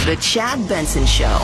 The Chad Benson Show.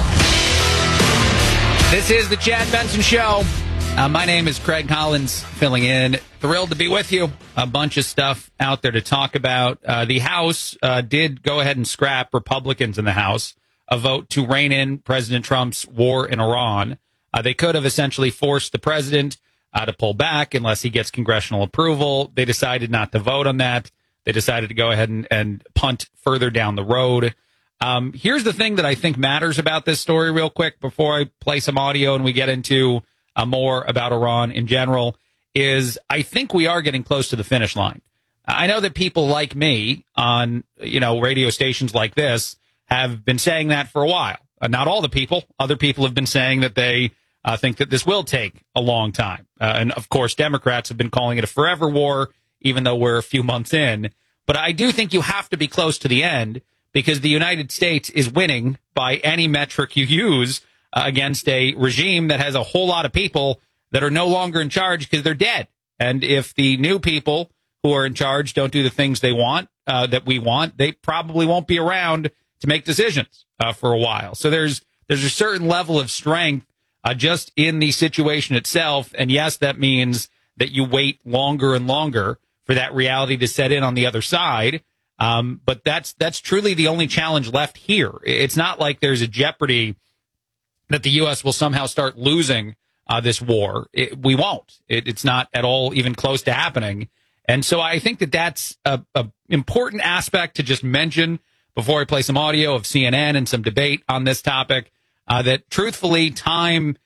This is the Chad Benson Show. My name is Craig Collins, filling in. Thrilled to be with you. A bunch of stuff out there to talk about. The House did go ahead and scrap, Republicans in the House, a vote to rein in President Trump's war in Iran. They could have essentially forced the president to pull back unless he gets congressional approval. They decided not to vote on that. They decided to go ahead and punt further down the road. Here's the thing that I think matters about this story real quick before I play some audio and we get into more about Iran in general, is I think we are getting close to the finish line. I know that people like me on, radio stations like this have been saying that for a while. Not all the people. Other people have been saying that they think that this will take a long time. And, of course, Democrats have been calling it a forever war, even though we're a few months in. But I do think you have to be close to the end because the United States is winning by any metric you use against a regime that has a whole lot of people that are no longer in charge because they're dead. And if the new people who are in charge don't do the things they want, that we want, they probably won't be around to make decisions for a while. So there's a certain level of strength just in the situation itself. And yes, that means that you wait longer and longer for that reality to set in on the other side. But that's truly the only challenge left here. It's not like there's a jeopardy that the U.S. will somehow start losing this war. We won't. It's not at all even close to happening. And so I think that that's a important aspect to just mention before I play some audio of CNN and some debate on this topic, that truthfully time,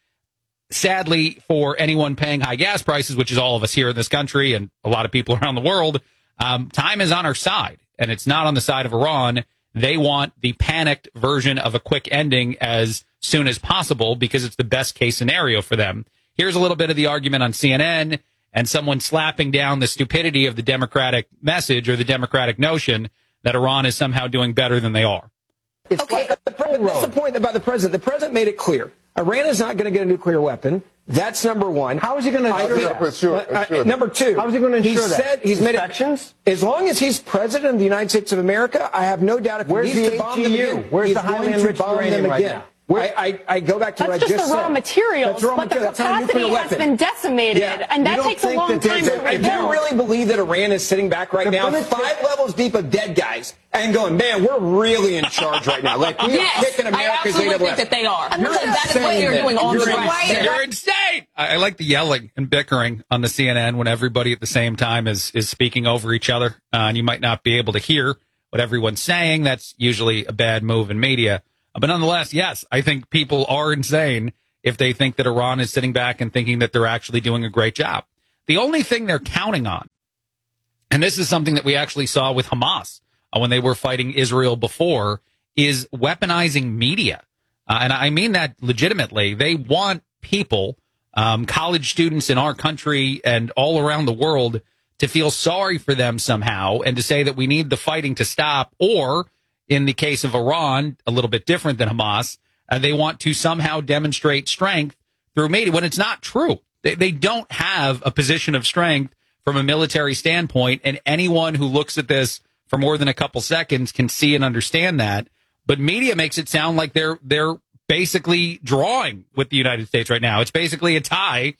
sadly, for anyone paying high gas prices, which is all of us here in this country and a lot of people around the world, time is on our side, and it's not on the side of Iran. They want the panicked version of a quick ending as soon as possible because it's the best case scenario for them. Here's a little bit of the argument on CNN and someone slapping down the stupidity of the Democratic message or the Democratic notion that Iran is somehow doing better than they are. That's the point about the president. The president made it clear. Iran is not going to get a nuclear weapon. That's number one. How is he going to ensure that? Number two. How is he going to ensure that? He's made it, as long as he's president of the United States of America, I have no doubt if Where's he needs the to bomb them again, Where's the highly enriched uranium right now? I go back to what I just said. That's just the raw materials, but the capacity has been decimated, and that takes a long time to rebuild. If you really believe that Iran is sitting back right now, 5 levels deep of dead guys, and going, man, we're really in charge right now. Like, we are kicking America's I absolutely think that they are. That is what they're doing all the time. You're insane. I like the yelling and bickering on the CNN when everybody at the same time is speaking over each other, and you might not be able to hear what everyone's saying. That's usually a bad move in media. But nonetheless, yes, I think people are insane if they think that Iran is sitting back and thinking that they're actually doing a great job. The only thing they're counting on, and this is something that we actually saw with Hamas when they were fighting Israel before, is weaponizing media. And I mean that legitimately. They want people, college students in our country and all around the world, to feel sorry for them somehow and to say that we need the fighting to stop, or in the case of Iran, a little bit different than Hamas, they want to somehow demonstrate strength through media when it's not true. They don't have a position of strength from a military standpoint, and anyone who looks at this for more than a couple seconds can see and understand that. But media makes it sound like they're basically drawing with the United States right now. It's basically a tie,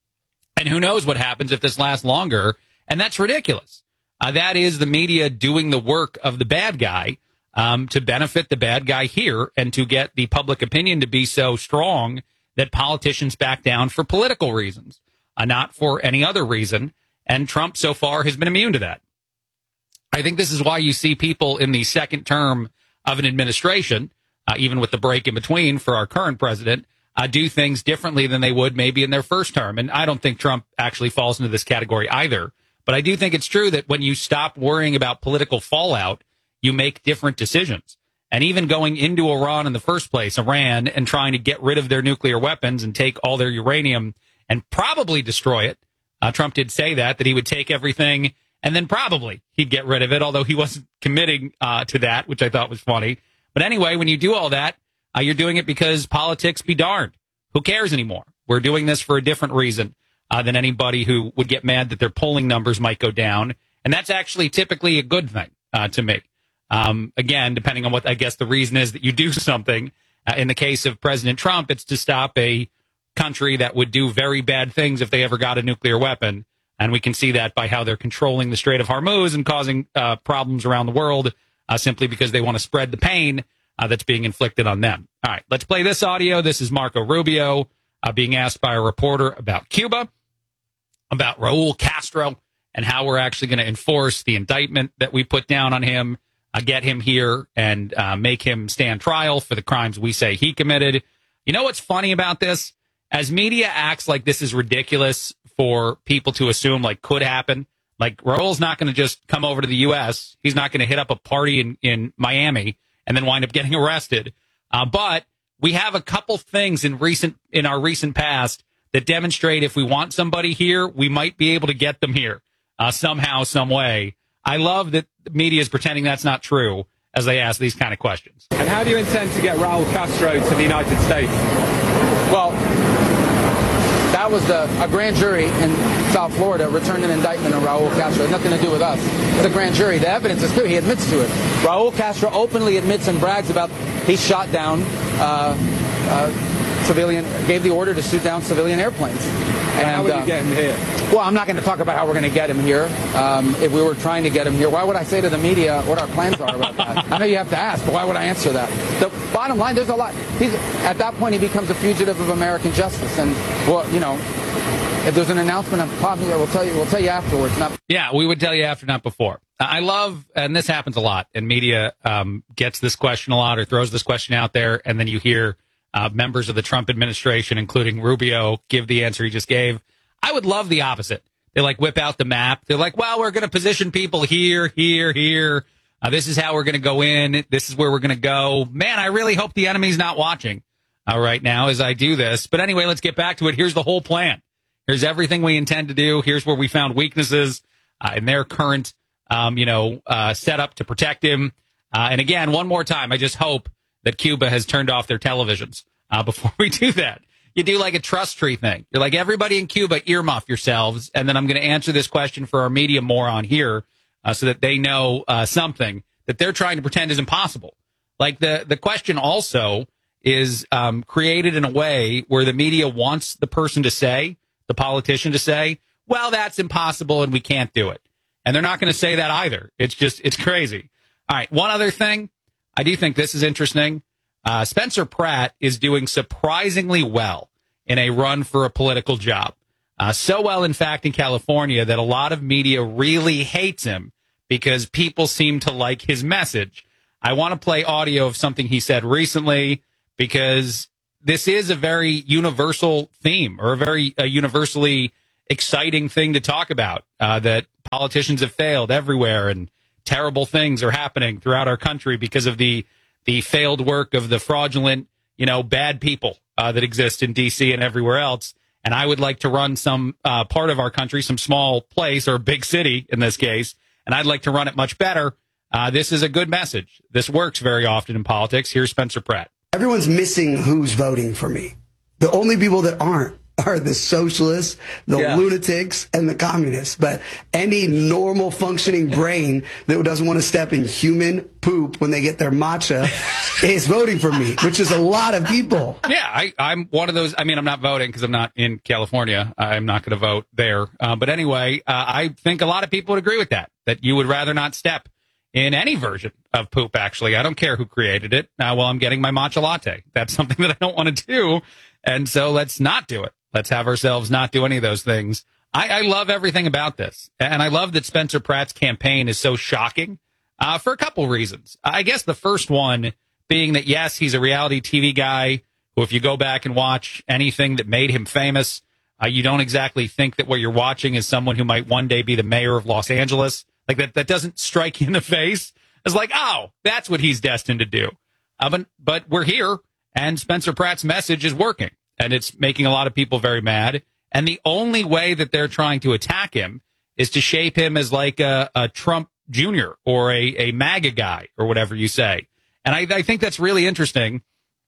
and who knows what happens if this lasts longer, and that's ridiculous. That is the media doing the work of the bad guy, to benefit the bad guy here and to get the public opinion to be so strong that politicians back down for political reasons, not for any other reason. And Trump so far has been immune to that. I think this is why you see people in the second term of an administration, even with the break in between for our current president, do things differently than they would maybe in their first term. And I don't think Trump actually falls into this category either. But I do think it's true that when you stop worrying about political fallout, you make different decisions. And even going into Iran in the first place, Iran, and trying to get rid of their nuclear weapons and take all their uranium and probably destroy it. Trump did say that he would take everything and then probably he'd get rid of it, although he wasn't committing to that, which I thought was funny. But anyway, when you do all that, you're doing it because politics be darned. Who cares anymore? We're doing this for a different reason than anybody who would get mad that their polling numbers might go down. And that's actually typically a good thing to me. Again, depending on what I guess the reason is that you do something. In the case of President Trump, it's to stop a country that would do very bad things if they ever got a nuclear weapon. And we can see that by how they're controlling the Strait of Hormuz and causing problems around the world simply because they want to spread the pain that's being inflicted on them. All right, let's play this audio. This is Marco Rubio being asked by a reporter about Cuba, about Raul Castro, and how we're actually going to enforce the indictment that we put down on him, get him here, and make him stand trial for the crimes we say he committed. You know what's funny about this? As media acts like this is ridiculous for people to assume like could happen, like Raul's not going to just come over to the U.S. He's not going to hit up a party in Miami and then wind up getting arrested. But we have a couple things in our recent past that demonstrate if we want somebody here, we might be able to get them here somehow, some way. I love that the media is pretending that's not true as they ask these kind of questions. And how do you intend to get Raul Castro to the United States? Well, that was a grand jury in South Florida returned an indictment on Raul Castro. It had nothing to do with us. It's a grand jury. The evidence is clear. He admits to it. Raul Castro openly admits and brags about he shot down gave the order to shoot down civilian airplanes. And how would you get him here? Well, I'm not going to talk about how we're going to get him here. If we were trying to get him here, why would I say to the media what our plans are about that? I know you have to ask, but why would I answer that? The bottom line, there's a lot. At that point, he becomes a fugitive of American justice. And, well, you know, if there's an announcement, we'll tell you afterwards. Yeah, we would tell you after, not before. I love, and this happens a lot, and media gets this question a lot or throws this question out there, and then you hear members of the Trump administration, including Rubio, give the answer he just gave. I would love the opposite. They like whip out the map. They're like, well, we're going to position people here, here, here. This is how we're going to go in. This is where we're going to go. Man, I really hope the enemy's not watching right now as I do this. But anyway, let's get back to it. Here's the whole plan. Here's everything we intend to do. Here's where we found weaknesses in their current, setup to protect him. And again, one more time, I just hope that Cuba has turned off their televisions before we do that. You do like a trust tree thing. You're like, everybody in Cuba, earmuff yourselves. And then I'm going to answer this question for our media moron here so that they know something that they're trying to pretend is impossible. Like the question also is created in a way where the media wants the person to say, the politician to say, well, that's impossible and we can't do it. And they're not going to say that either. It's crazy. All right. One other thing. I do think this is interesting. Spencer Pratt is doing surprisingly well in a run for a political job. So well, in fact, in California that a lot of media really hates him because people seem to like his message. I want to play audio of something he said recently because this is a very universal theme or a very universally exciting thing to talk about, that politicians have failed everywhere and terrible things are happening throughout our country because of the failed work of the fraudulent, bad people that exist in D.C. and everywhere else. And I would like to run some part of our country, some small place or big city in this case, and I'd like to run it much better. This is a good message. This works very often in politics. Here's Spencer Pratt. Everyone's missing who's voting for me. The only people that aren't are the socialists, the lunatics, and the communists. But any normal functioning brain that doesn't want to step in human poop when they get their matcha is voting for me, which is a lot of people. Yeah, I'm one of those. I mean, I'm not voting because I'm not in California. I'm not going to vote there. But anyway, I think a lot of people would agree with that you would rather not step in any version of poop, actually. I don't care who created it while I'm getting my matcha latte. That's something that I don't want to do. And so let's not do it. Let's have ourselves not do any of those things. I love everything about this. And I love that Spencer Pratt's campaign is so shocking for a couple reasons. I guess the first one being that, yes, he's a reality TV guy who, if you go back and watch anything that made him famous, you don't exactly think that what you're watching is someone who might one day be the mayor of Los Angeles. Like that doesn't strike you in the face. It's like, oh, that's what he's destined to do. But we're here, and Spencer Pratt's message is working. And it's making a lot of people very mad. And the only way that they're trying to attack him is to shape him as like a Trump Jr. or a MAGA guy or whatever you say. And I think that's really interesting.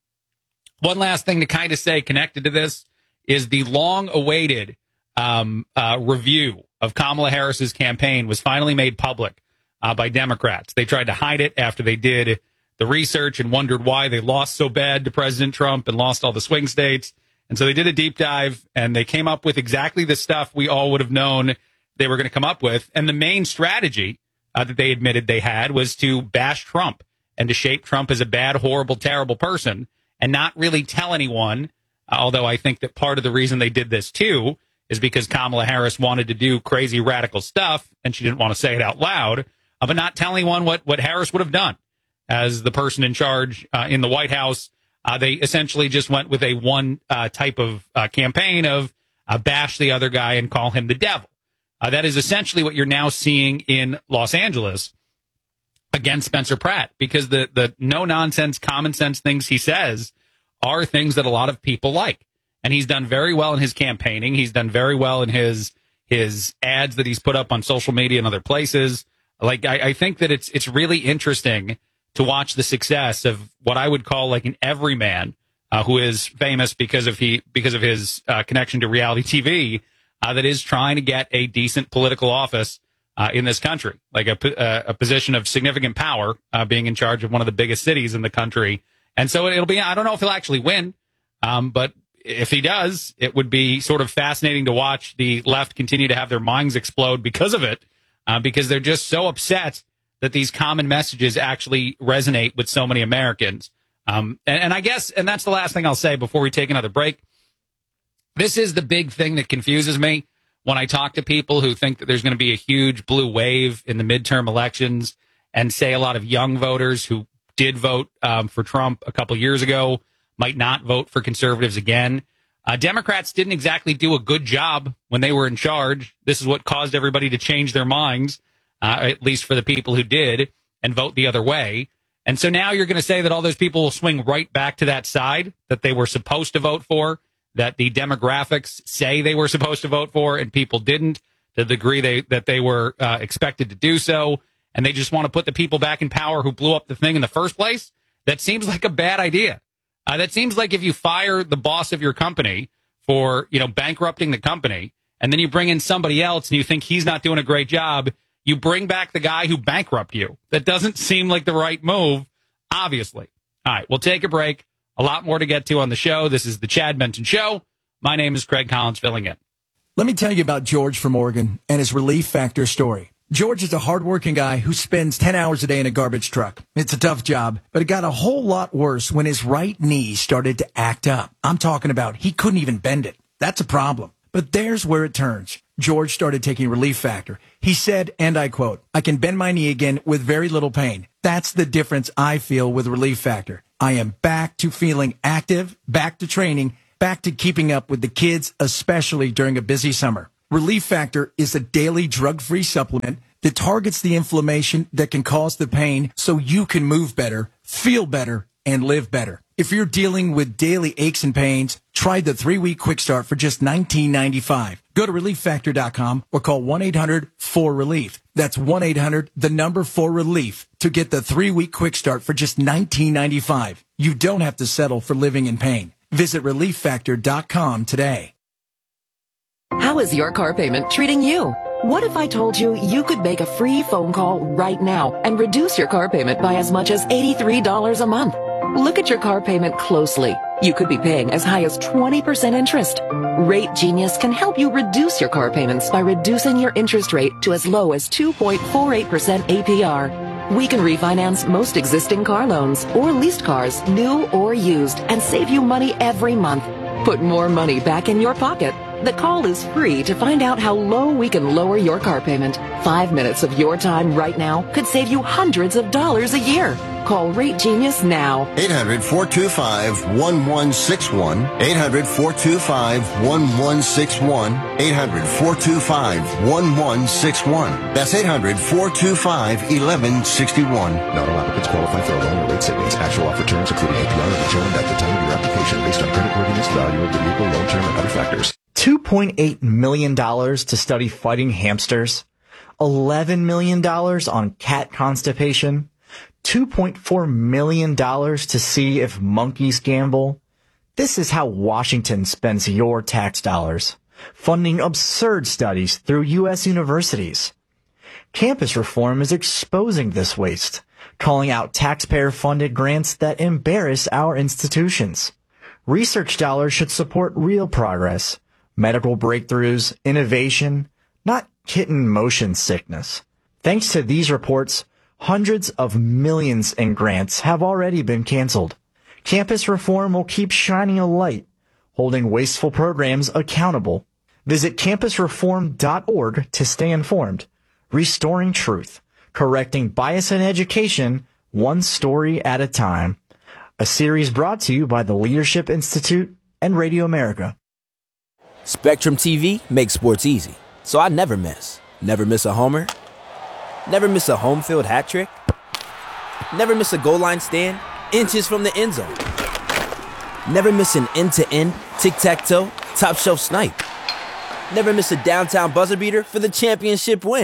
One last thing to kind of say connected to this is the long-awaited review of Kamala Harris's campaign was finally made public by Democrats. They tried to hide it after they did the research and wondered why they lost so bad to President Trump and lost all the swing states. And so they did a deep dive, and they came up with exactly the stuff we all would have known they were going to come up with. And the main strategy that they admitted they had was to bash Trump and to shape Trump as a bad, horrible, terrible person and not really tell anyone, although I think that part of the reason they did this, too, is because Kamala Harris wanted to do crazy, radical stuff, and she didn't want to say it out loud, but not tell anyone what Harris would have done as the person in charge in the White House. They essentially just went with a one type of campaign of bash the other guy and call him the devil. That is essentially what you're now seeing in Los Angeles against Spencer Pratt, because the no-nonsense, common-sense things he says are things that a lot of people like. And he's done very well in his campaigning. He's done very well in his ads that he's put up on social media and other places. Like, I think that it's really interesting to watch the success of what I would call like an everyman who is famous because of his connection to reality TV that is trying to get a decent political office in this country, like a position of significant power, being in charge of one of the biggest cities in the country. And so it'll be, I don't know if he'll actually win, but if he does, it would be sort of fascinating to watch the left continue to have their minds explode because of it, because they're just so upset that these common messages actually resonate with so many Americans. And I guess, and that's the last thing I'll say before we take another break. This is the big thing that confuses me when I talk to people who think that there's going to be a huge blue wave in the midterm elections, and say a lot of young voters who did vote for Trump a couple years ago might not vote for conservatives again. Democrats didn't exactly do a good job when they were in charge. This is what caused everybody to change their minds, at least for the people who did, and vote the other way. And so now you're going to say that all those people will swing right back to that side that they were supposed to vote for, that the demographics say they were supposed to vote for, and people didn't, to the degree that they were expected to do so, and they just want to put the people back in power who blew up the thing in the first place. That seems like a bad idea. That seems like if you fire the boss of your company for, bankrupting the company, and then you bring in somebody else and you think he's not doing a great job, you bring back the guy who bankrupted you. That doesn't seem like the right move, obviously. All right, we'll take a break. A lot more to get to on the show. This is the Chad Benton Show. My name is Craig Collins, filling in. Let me tell you about George from Oregon and his Relief Factor story. George is a hardworking guy who spends 10 hours a day in a garbage truck. It's a tough job, but it got a whole lot worse when his right knee started to act up. I'm talking about he couldn't even bend it. That's a problem. But there's where it turns. George started taking Relief Factor. He said, and I quote, "I can bend my knee again with very little pain. That's the difference I feel with Relief Factor. I am back to feeling active, back to training, back to keeping up with the kids, especially during a busy summer." Relief Factor is a daily drug-free supplement that targets the inflammation that can cause the pain so you can move better, feel better, and live better. If you're dealing with daily aches and pains, try the 3-week quick start for just $19.95. Go to ReliefFactor.com or call 1-800-4RELIEF. That's 1-800-4RELIEF to get the 3-week quick start for just $19.95. You don't have to settle for living in pain. Visit ReliefFactor.com today. How is your car payment treating you? What if I told you you could make a free phone call right now and reduce your car payment by as much as $83 a month? Look at your car payment closely. You could be paying as high as 20% interest. Rate Genius can help you reduce your car payments by reducing your interest rate to as low as 2.48% APR. We can refinance most existing car loans or leased cars, new or used, and save you money every month. Put more money back in your pocket. The call is free to find out how low we can lower your car payment. 5 minutes of your time right now could save you hundreds of dollars a year. Call Rate Genius now. 800-425-1161. 800-425-1161. 800-425-1161. That's 800-425-1161. Not all applicants qualify for a loan or rate savings. Actual offer terms, including APR, are determined at the time of your application based on creditworthiness, value of the vehicle, loan term, and other factors. $2.8 million to study fighting hamsters, $11 million on cat constipation, $2.4 million to see if monkeys gamble. This is how Washington spends your tax dollars, funding absurd studies through U.S. universities. Campus reform is exposing this waste, calling out taxpayer-funded grants that embarrass our institutions. Research dollars should support real progress, medical breakthroughs, innovation, not kitten motion sickness. Thanks to these reports, hundreds of millions in grants have already been canceled. Campus reform will keep shining a light, holding wasteful programs accountable. Visit campusreform.org to stay informed. Restoring truth, correcting bias in education, one story at a time. A series brought to you by the Leadership Institute and Radio America. Spectrum TV makes sports easy, so I never miss. Never miss a homer. Never miss a home field hat trick. Never miss a goal line stand, inches from the end zone. Never miss an end-to-end, tic-tac-toe, top-shelf snipe. Never miss a downtown buzzer beater for the championship win.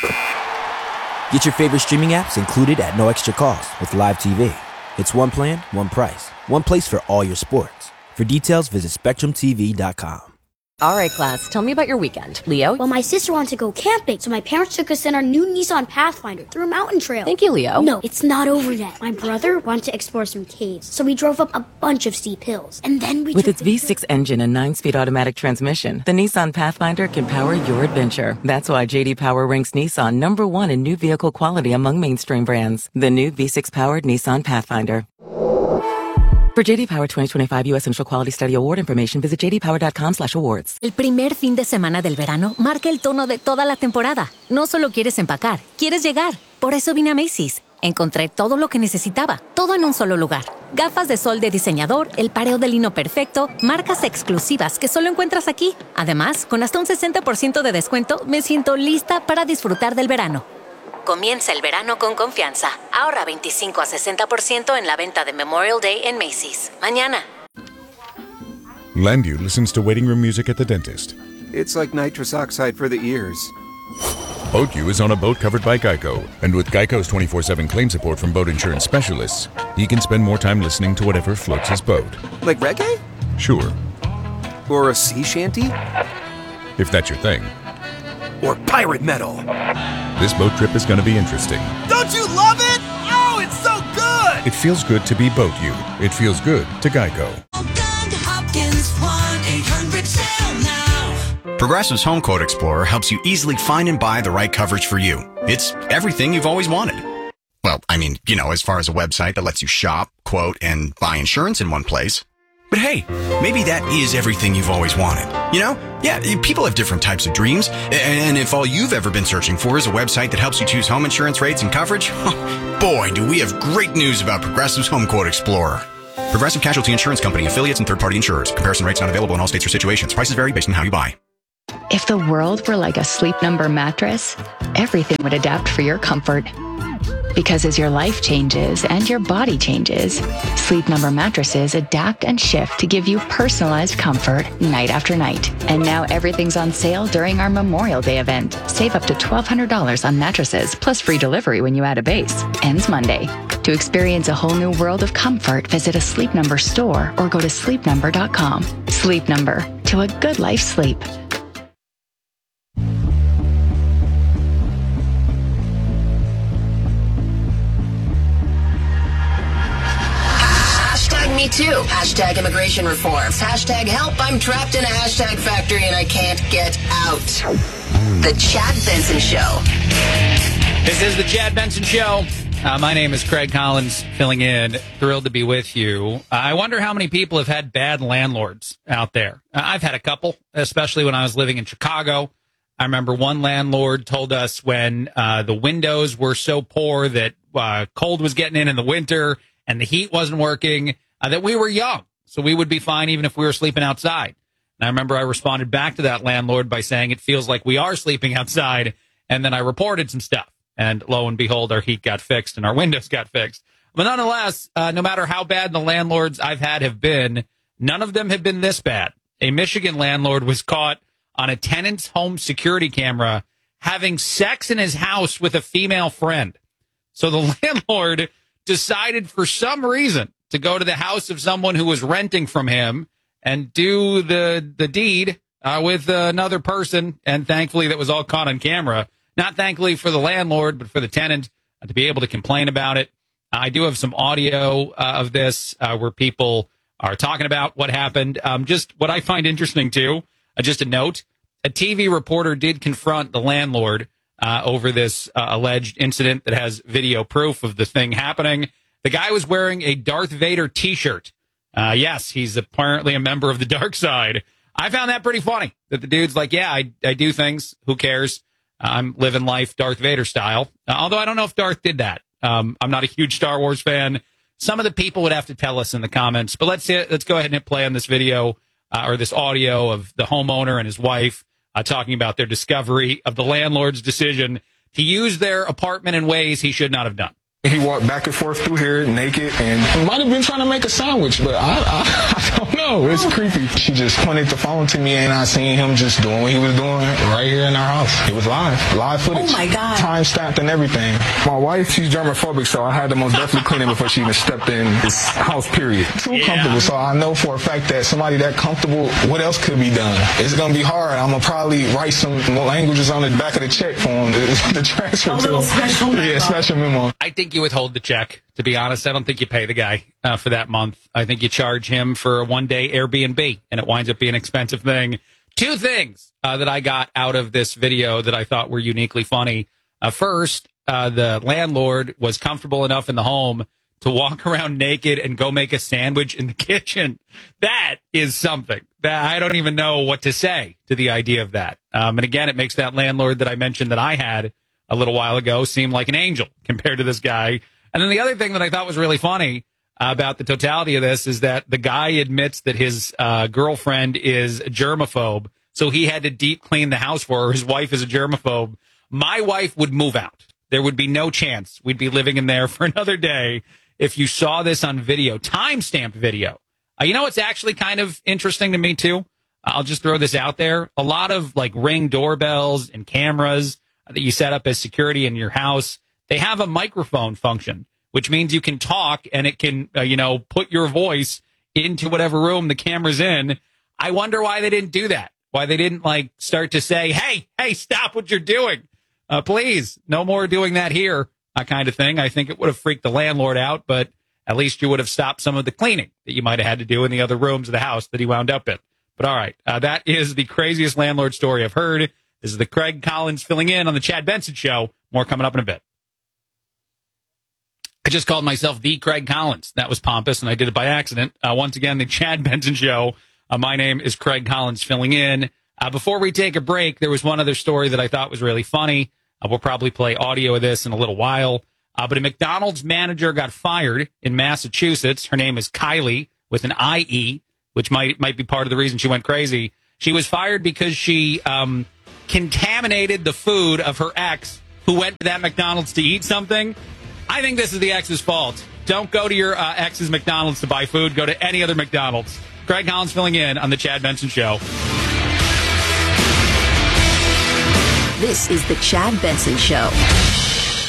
Get your favorite streaming apps included at no extra cost with Live TV. It's one plan, one price, one place for all your sports. For details, visit SpectrumTV.com. All right, class, tell me about your weekend. Leo? Well, my sister wanted to go camping, so my parents took us in our new Nissan Pathfinder through a mountain trail. Thank you, Leo. No, it's not over yet. My brother wanted to explore some caves, so we drove up a bunch of steep hills. And then we With its V6 engine and 9-speed automatic transmission, the Nissan Pathfinder can power your adventure. That's why J.D. Power ranks Nissan #1 in new vehicle quality among mainstream brands. The new V6-powered Nissan Pathfinder. For JD Power 2025 U.S. Central Quality Study Award information, visit jdpower.com/awards. El primer fin de semana del verano marca el tono de toda la temporada. No solo quieres empacar, quieres llegar. Por eso vine a Macy's. Encontré todo lo que necesitaba, todo en un solo lugar. Gafas de sol de diseñador, el pareo de lino perfecto, marcas exclusivas que solo encuentras aquí. Además, con hasta un 60% de descuento, me siento lista para disfrutar del verano. Comienza el verano con confianza. Ahorra 25 a 60% en la venta de Memorial Day en Macy's. Mañana. Landu listens to waiting room music at the dentist. It's like nitrous oxide for the ears. BoatU is on a boat covered by Geico, and with Geico's 24/7 claim support from boat insurance specialists, he can spend more time listening to whatever floats his boat. Like reggae? Sure. Or a sea shanty? If that's your thing. Or pirate metal. This boat trip is going to be interesting. Don't you love it? Oh, it's so good! It feels good to be BoatU. It feels good to Geico. Progressive's Home Quote Explorer helps you easily find and buy the right coverage for you. It's everything you've always wanted. Well, I mean, you know, as far as a website that lets you shop, quote, and buy insurance in one place. But hey, maybe that is everything you've always wanted. You know? Yeah, people have different types of dreams. And if all you've ever been searching for is a website that helps you choose home insurance rates and coverage, boy, do we have great news about Progressive's Home Quote Explorer. Progressive Casualty Insurance Company, affiliates, and third-party insurers. Comparison rates not available in all states or situations. Prices vary based on how you buy. If the world were like a Sleep Number mattress, everything would adapt for your comfort. Because as your life changes and your body changes, Sleep Number mattresses adapt and shift to give you personalized comfort night after night. And now everything's on sale during our Memorial Day event. Save up to $1,200 on mattresses, plus free delivery when you add a base. Ends Monday. To experience a whole new world of comfort, visit a Sleep Number store or go to sleepnumber.com. Sleep Number. To a good life sleep. Me too. Hashtag immigration reforms. Hashtag help. I'm trapped in a hashtag factory and I can't get out. The Chad Benson Show. This is the Chad Benson Show. My name is Craig Collins, filling in. Thrilled to be with you. I wonder how many people have had bad landlords out there. I've had a couple, especially when I was living in Chicago. I remember one landlord told us when the windows were so poor that cold was getting in the winter and the heat wasn't working, that we were young, so we would be fine even if we were sleeping outside. And I remember I responded back to that landlord by saying it feels like we are sleeping outside, and then I reported some stuff. And lo and behold, our heat got fixed and our windows got fixed. But nonetheless, no matter how bad the landlords I've had have been, none of them have been this bad. A Michigan landlord was caught on a tenant's home security camera having sex in his house with a female friend. So the landlord decided for some reason to go to the house of someone who was renting from him and do the deed with another person. And thankfully that was all caught on camera. Not thankfully for the landlord, but for the tenant to be able to complain about it. I do have some audio of this where people are talking about what happened. Just what I find interesting, too, just a note, a TV reporter did confront the landlord over this alleged incident that has video proof of the thing happening. The guy was wearing a Darth Vader T-shirt. Yes, he's apparently a member of the dark side. I found that pretty funny, that the dude's like, yeah, I do things. Who cares? I'm living life Darth Vader style. Although I don't know if Darth did that. I'm not a huge Star Wars fan. Some of the people would have to tell us in the comments. But let's go ahead and hit play on this video or this audio of the homeowner and his wife talking about their discovery of the landlord's decision to use their apartment in ways he should not have done. He walked back and forth through here naked and might have been trying to make a sandwich, but I don't know. It's creepy. She just pointed the phone to me and I seen him just doing what he was doing right here in our house. It was live footage. Oh my God. Time stamped and everything. My wife, she's germophobic, so I had to most definitely clean it before she even stepped in this house, period. Too comfortable, so I know for a fact that somebody that comfortable, what else could be done? It's going to be hard. I'm going to probably write some languages on the back of the check for him to transfer to him. Special memo. Yeah, special memo. I think you withhold the check, to be honest. I don't think you pay the guy for that month. I think you charge him for a one-day Airbnb, and it winds up being an expensive thing. Two things that I got out of this video that I thought were uniquely funny. First, the landlord was comfortable enough in the home to walk around naked and go make a sandwich in the kitchen. That is something that I don't even know what to say to the idea of that. And again, it makes that landlord that I mentioned that I had a little while ago seem like an angel compared to this guy. And then the other thing that I thought was really funny about the totality of this is that the guy admits that his girlfriend is a germaphobe, so he had to deep clean the house for her. His wife is a germaphobe. My wife would move out. There would be no chance we'd be living in there for another day if you saw this on video, timestamped video. You know what's actually kind of interesting to me, too? I'll just throw this out there. A lot of like Ring doorbells and cameras that you set up as security in your house, they have a microphone function, which means you can talk and it can, put your voice into whatever room the camera's in. I wonder why they didn't do that. Why they didn't start to say, hey, stop what you're doing. Please, no more doing that here, kind of thing. I think it would have freaked the landlord out, but at least you would have stopped some of the cleaning that you might have had to do in the other rooms of the house that he wound up in. But all right, that is the craziest landlord story I've heard. This is the Craig Collins filling in on the Chad Benson Show. More coming up in a bit. I just called myself the Craig Collins. That was pompous, and I did it by accident. Once again, the Chad Benson Show. My name is Craig Collins filling in. Before we take a break, there was one other story that I thought was really funny. We'll probably play audio of this in a little while. But a McDonald's manager got fired in Massachusetts. Her name is Kylie with an I-E, which might be part of the reason she went crazy. She was fired because she contaminated the food of her ex who went to that McDonald's to eat something. I think this is the ex's fault. Don't go to your ex's McDonald's to buy food. Go to any other McDonald's. Craig Collins filling in on the Chad Benson Show. This is the Chad Benson Show.